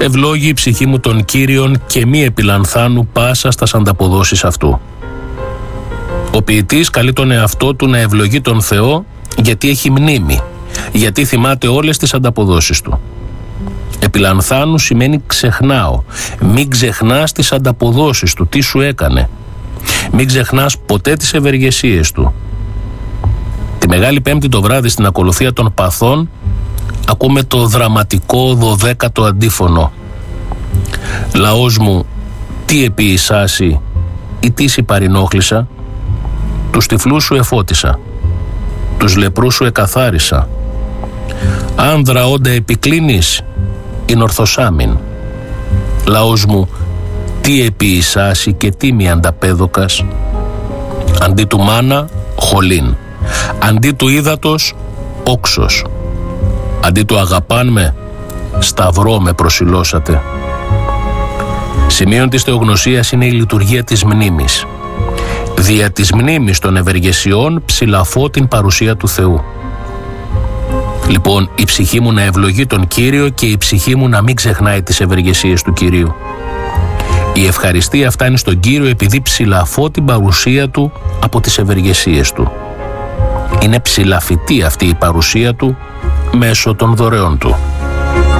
Ευλόγη η ψυχή μου των Κύριων και μη επιλανθάνου πάσα στας ανταποδόσεις αυτού. Ο ποιητής καλεί τον εαυτό του να ευλογεί τον Θεό γιατί έχει μνήμη, γιατί θυμάται όλες τις ανταποδόσεις του. Επιλανθάνου σημαίνει ξεχνάω. Μην ξεχνάς τις ανταποδόσεις του, τι σου έκανε. Μην ξεχνάς ποτέ τις ευεργεσίες του. Τη Μεγάλη Πέμπτη το βράδυ στην ακολουθία των παθών ακούμε το δραματικό 12ο αντίφωνο. Λαός μου, τι επίησάσι ή τι σι παρενόχλησα, τους τυφλούς σου εφώτισα, τους λεπρούς σου εκαθάρισα. Άνδρα όντα επικλίνεις, ειν ορθοσάμιν. Λαός μου, τι επίησάσι και τι μη ανταπέδοκας. Αντί του μάνα, χολήν. Αντί του ύδατος, όξος. Αντί του αγαπάν με, σταυρό με προσιλώσατε. Σημείον της θεογνωσίας είναι η λειτουργία της μνήμης. Δια της μνήμης των ευεργεσιών ψηλαφώ την παρουσία του Θεού. Λοιπόν, η ψυχή μου να ευλογεί τον Κύριο και η ψυχή μου να μην ξεχνάει τις ευεργεσίες του Κυρίου. Η ευχαριστία φτάνει στον Κύριο επειδή ψηλαφώ την παρουσία του από τις ευεργεσίες του. Είναι ψηλαφιτή αυτή η παρουσία του μέσω των δωρεών του.